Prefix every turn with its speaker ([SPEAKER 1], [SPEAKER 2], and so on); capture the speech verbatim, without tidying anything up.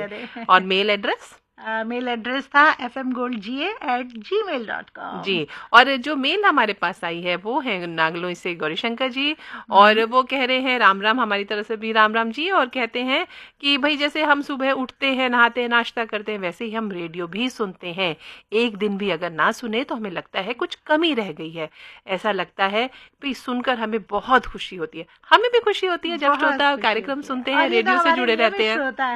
[SPEAKER 1] करें। और mail address?
[SPEAKER 2] Mail address था एफ एम गोल्ड जी ए एट जी मेल डॉट कॉम
[SPEAKER 1] जी। और जो मेल हमारे पास आई है वो है नागलोई से गौरीशंकर जी, और वो कह रहे हैं राम राम, हमारी तरफ से भी राम राम जी, और कहते हैं कि भाई जैसे हम सुबह उठते हैं, नहाते हैं, नाश्ता करते हैं, वैसे ही हम रेडियो भी सुनते हैं। एक दिन भी अगर ना सुने तो हमें लगता है कुछ कमी रह गई है। ऐसा लगता है भाई सुनकर हमें बहुत खुशी होती है। हमें भी खुशी होती है जब श्रोता कार्यक्रम सुनते हैं, रेडियो से जुड़े रहते हैं।